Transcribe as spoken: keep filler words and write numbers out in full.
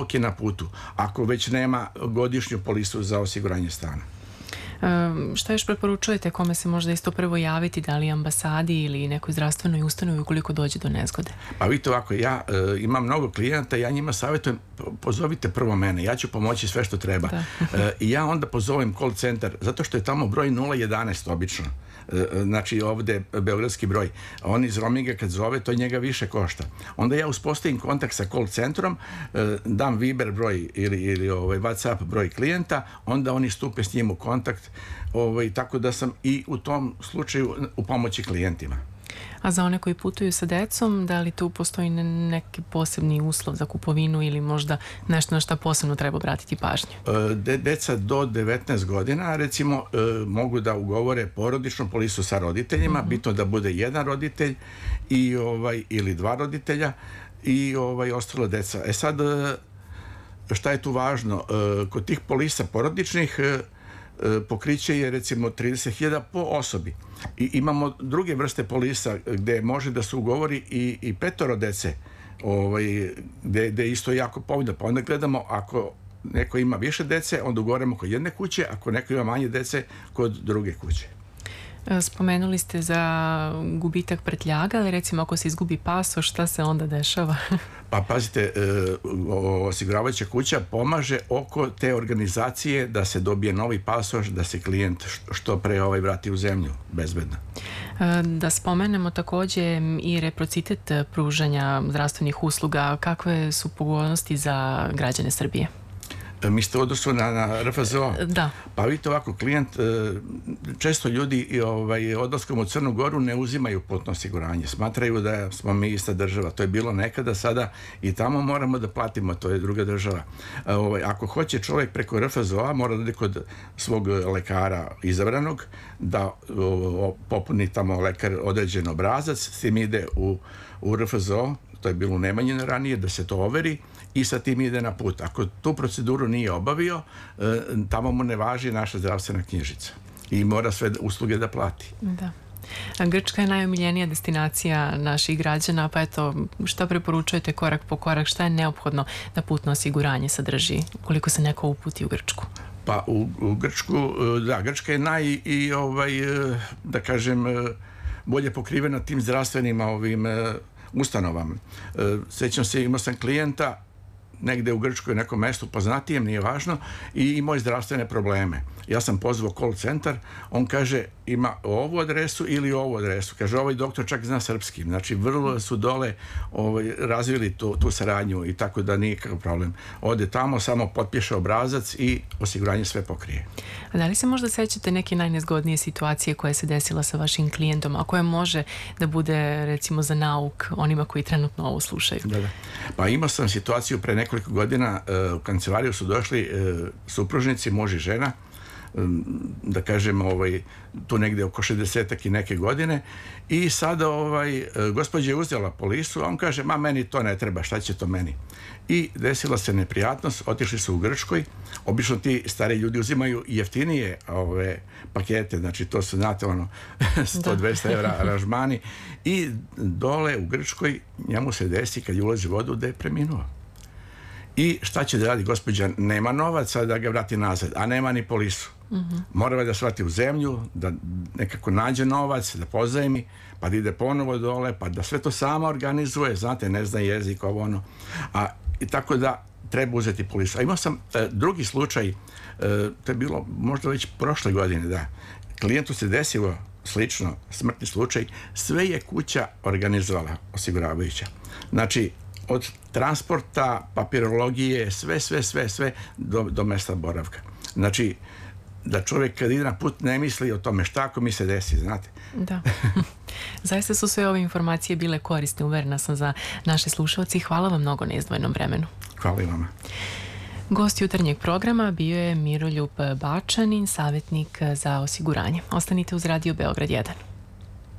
dok je na putu, ako već nema godišnju polisu za osiguranje stana. Um, šta još preporučujete, kome se možda isto prvo javiti, da li ambasadi ili nekoj zdravstvenoj ustanovi ukoliko dođe do nezgode? Pa vidite ovako, ja e, imam mnogo klijenata, ja njima savjetujem, pozovite prvo mene, ja ću pomoći sve što treba. E, I ja onda pozovem call centar, zato što je tamo broj nula jedanaest obično. Znači ovde beogradski broj. On iz roaminga kad zove, to njega više košta. Onda ja uspostavim kontakt sa call centrom, dam Viber broj ili, ili ovaj WhatsApp broj klijenta, onda oni stupe s njim u kontakt, ovaj, tako da sam i u tom slučaju u pomoći klijentima. A za one koji putuju sa decom, da li tu postoji neki posebni uslov za kupovinu ili možda nešto na što posebno treba obratiti pažnju? De, deca do devetnaest godina, recimo, mogu da ugovore porodičnu polisu sa roditeljima, mm-hmm. bitno da bude jedan roditelj i, ovaj, ili dva roditelja i ovaj, ostalo deca. E sad, šta je tu važno? Kod tih polisa porodičnih pokriće je recimo trideset hiljada po osobi. I imamo druge vrste polisa gde može da se ugovori i, i petoro dece, ovaj, gde, gde je isto jako povoljno. Pa onda gledamo, ako neko ima više dece, onda ugovorimo kod jedne kuće, ako neko ima manje dece, kod druge kuće. Spomenuli ste za gubitak prtljaga, ali recimo ako se izgubi pasoš, šta se onda dešava? Pa pazite, osiguravajuća kuća pomaže oko te organizacije da se dobije novi pasoš, da se klijent što pre ovaj vrati u zemlju, bezbedno. Da spomenemo takođe i reciprocitet pružanja zdravstvenih usluga. Kakve su pogodnosti za građane Srbije? Mislite u odnosu na, na R F Z O? Da. Pa vidite ovako, klijent, često ljudi ovaj, odlaskom u Crnu Goru ne uzimaju putno osiguranje. Smatraju da smo mi ista država. To je bilo nekada, sada i tamo moramo da platimo, to je druga država. Ovaj, ako hoće čovjek preko R F Z O-a, mora da ide kod svog lekara izabranog, da o, popuni tamo lekar određen obrazac, s tim ide u, u R F Z O, to je bilo u Nemanjinu ranije, da se to overi i sa tim ide na put. Ako tu proceduru nije obavio, tamo mu ne važi naša zdravstvena knjižica i mora sve usluge da plati. Da. A Grčka je najomiljenija destinacija naših građana, pa eto, šta preporučujete korak po korak, šta je neophodno da putno osiguranje sadrži koliko se neko uputi u Grčku? Pa u, u Grčku, da, Grčka je naj i ovaj, da kažem, bolje pokrivena tim zdravstvenim ovim ustanovama. Sećam se, imao sam klijenta negde u Grčkoj, nekom mestu poznatijem, nije važno, i imao je zdravstvene probleme. Ja sam pozvao call centar, on kaže ima ovu adresu ili ovu adresu. Kaže, ovaj doktor čak zna srpski. Znači, vrlo su dole ovaj, razvili tu, tu saradnju i tako da nije kakav problem. Ode tamo, samo potpiše obrazac i osiguranje sve pokrije. A da li se možda sećate neke najnezgodnije situacije koja se desila sa vašim klijentom, a koja može da bude, recimo, za nauk onima koji trenutno ovo slušaju? Da, da. Pa imao sam situaciju pre nekoliko godina, u kancelariju su došli supružnici, muž i žena, da kažem, ovaj, tu negde oko šezdesetak i neke godine, i sada ovaj, gospođa je uzela polisu, a on kaže, ma meni to ne treba, šta će to meni? I desila se neprijatnost, otišli su u Grčkoj, obično ti stari ljudi uzimaju jeftinije ove pakete, znači to su, znate, ono, sto do dvesta evra aranžmani, i dole u Grčkoj njemu se desi kad ulazi u vodu da je preminuo. I šta će da radi? Gospođa nema novaca da ga vrati nazad, a nema ni polisu. Mm-hmm. Mora da se vrati u zemlju, da nekako nađe novac, da pozajmi, pa da ide ponovo dole, pa da sve to sama organizuje, znate, ne zna jezik, ovo ono. A, i tako da treba uzeti polisu. A imao sam e, drugi slučaj, e, to je bilo možda već prošle godine, da. Klijentu se desilo slično, smrtni slučaj, sve je kuća organizovala, osiguravajuća. Znači, od transporta, papirologije, sve, sve, sve, sve do, do mesta boravka. Znači, da čovjek kad ide na put ne misli o tome šta ako mi se desi, znate. Da. Zaista su sve ove informacije bile korisne, uverena sam, za naše slušalce i hvala vam mnogo na izdvojenom vremenu. Hvala i vama. Gost jutarnjeg programa bio je Miroljub Bačanin, savjetnik za osiguranje. Ostanite uz Radio Beograd jedan.